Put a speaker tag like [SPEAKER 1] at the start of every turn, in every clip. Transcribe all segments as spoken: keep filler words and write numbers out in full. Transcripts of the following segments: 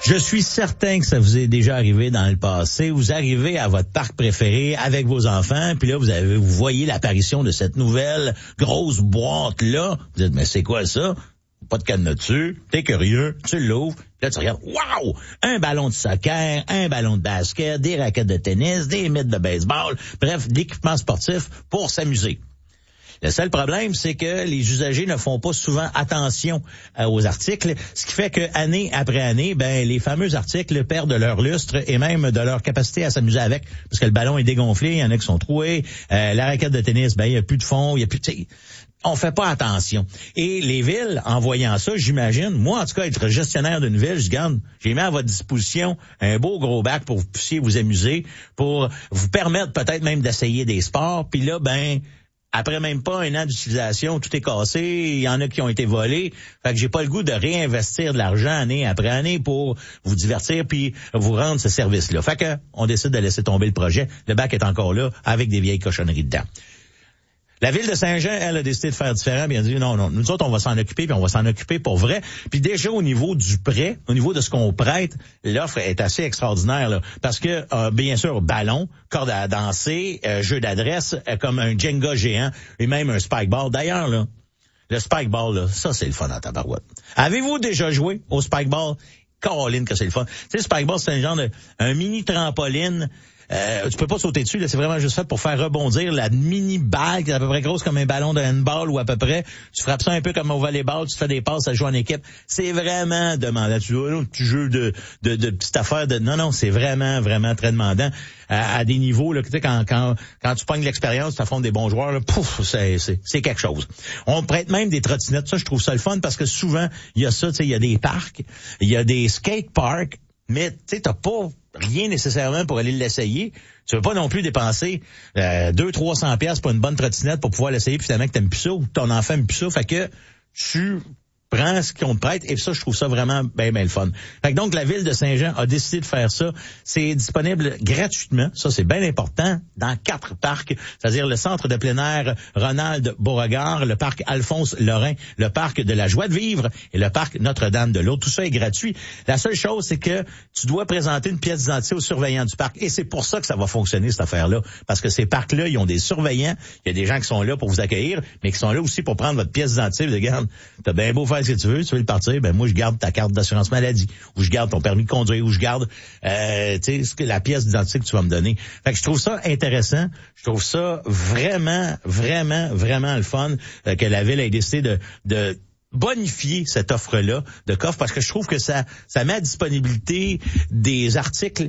[SPEAKER 1] Je suis certain que ça vous est déjà arrivé dans le passé. Vous arrivez à votre parc préféré avec vos enfants, puis là, vous avez, vous voyez l'apparition de cette nouvelle grosse boîte-là. Vous dites, mais c'est quoi ça? Pas de cadenas dessus. T'es curieux, tu l'ouvres. Là, tu regardes, waouh! Un ballon de soccer, un ballon de basket, des raquettes de tennis, des mitts de baseball. Bref, d'équipements sportifs pour s'amuser. Le seul problème, c'est que les usagers ne font pas souvent attention euh, aux articles, ce qui fait que année après année, ben les fameux articles perdent leur lustre et même de leur capacité à s'amuser avec, parce que le ballon est dégonflé, il y en a qui sont troués, euh, la raquette de tennis, ben il y a plus de fond, il y a plus de... On fait pas attention. Et les villes, en voyant ça, j'imagine, moi en tout cas, être gestionnaire d'une ville, je garde, j'ai mis à votre disposition un beau gros bac pour que vous puissiez vous amuser, pour vous permettre peut-être même d'essayer des sports, puis là, ben... Après même pas un an d'utilisation, tout est cassé, il y en a qui ont été volés. Fait que j'ai pas le goût de réinvestir de l'argent année après année pour vous divertir puis vous rendre ce service-là. Fait que on décide de laisser tomber le projet. Le bac est encore là avec des vieilles cochonneries dedans. La ville de Saint-Jean, elle, a décidé de faire différent, puis elle a dit non, non, nous autres, on va s'en occuper, puis on va s'en occuper pour vrai. Puis déjà, au niveau du prêt, au niveau de ce qu'on prête, l'offre est assez extraordinaire, là. Parce que, euh, bien sûr, ballon, corde à danser, euh, jeu d'adresse, euh, comme un Jenga géant, et même un spikeball. D'ailleurs, là, le spikeball, là, ça, c'est le fun en tabarouette. Avez-vous déjà joué au spikeball? Caroline, que c'est le fun. Tu sais, le spikeball, c'est un genre de, un mini trampoline. Euh, tu peux pas sauter dessus, là, c'est vraiment juste fait pour faire rebondir la mini balle qui est à peu près grosse comme un ballon de handball ou à peu près. Tu frappes ça un peu comme au volleyball, tu te fais des passes, ça joue en équipe. C'est vraiment demandant. Tu vois, un petit jeu de, de, de petite affaire de, non, non, c'est vraiment, vraiment très demandant à, à des niveaux, là, tu sais, quand, quand, quand tu pognes l'expérience, tu affrontes des bons joueurs, là, pouf, c'est, c'est, c'est quelque chose. On prête même des trottinettes. Ça, je trouve ça le fun parce que souvent, il y a ça, tu sais, il y a des parcs, il y a des skate parks, mais tu sais, t'as pas rien nécessairement pour aller l'essayer. Tu veux pas non plus dépenser euh, deux, trois cents piastres pour une bonne trottinette pour pouvoir l'essayer, puis finalement que t'aimes plus ça ou que ton enfant aime plus ça. Fait que tu prends ce qu'on te prête, et ça, je trouve ça vraiment bien, bien le fun. Fait que donc, la ville de Saint-Jean a décidé de faire ça. C'est disponible gratuitement. Ça, c'est bien important. Dans quatre parcs, c'est-à-dire le centre de plein air Ronald Beauregard, le parc Alphonse Lorrain, le parc de la Joie de Vivre et le parc Notre-Dame de l'Aude. Tout ça est gratuit. La seule chose, c'est que tu dois présenter une pièce d'identité au surveillant du parc. Et c'est pour ça que ça va fonctionner, cette affaire-là. Parce que ces parcs-là, ils ont des surveillants. Il y a des gens qui sont là pour vous accueillir, mais qui sont là aussi pour prendre votre pièce d'identité. Regarde, t'as bien beau faire ce que tu veux, tu veux le partir, ben moi je garde ta carte d'assurance maladie, ou je garde ton permis de conduire, ou je garde euh, tu sais la pièce d'identité que tu vas me donner. Fait que je trouve ça intéressant, je trouve ça vraiment, vraiment, vraiment le fun euh, que la ville ait décidé de, de bonifier cette offre-là de coffre, parce que je trouve que ça, ça met à disponibilité des articles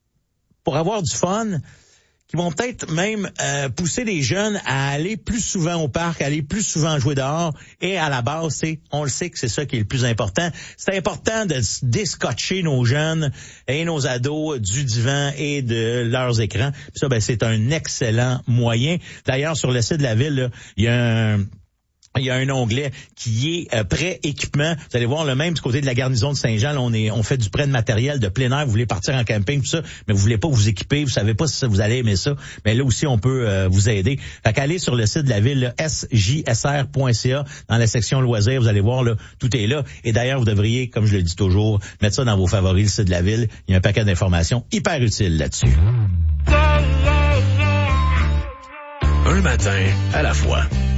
[SPEAKER 1] pour avoir du fun, qui vont peut-être même euh, pousser les jeunes à aller plus souvent au parc, à aller plus souvent jouer dehors. Et à la base, c'est, on le sait que c'est ça qui est le plus important. C'est important de déscotcher nos jeunes et nos ados du divan et de leurs écrans. Puis ça, ben, c'est un excellent moyen. D'ailleurs, sur le site de la ville, là, il y a un... Il y a un onglet qui est euh, prêt équipement. Vous allez voir le même du côté de la garnison de Saint-Jean. Là, on est, on fait du prêt de matériel de plein air. Vous voulez partir en camping, tout ça, mais vous voulez pas vous équiper. Vous savez pas si ça, vous allez aimer ça. Mais là aussi, on peut euh, vous aider. Fait qu'allez sur le site de la ville, s j s r point c a, dans la section loisirs. Vous allez voir, là, tout est là. Et d'ailleurs, vous devriez, comme je le dis toujours, mettre ça dans vos favoris, le site de la ville. Il y a un paquet d'informations hyper utiles là-dessus.
[SPEAKER 2] Un matin à la fois.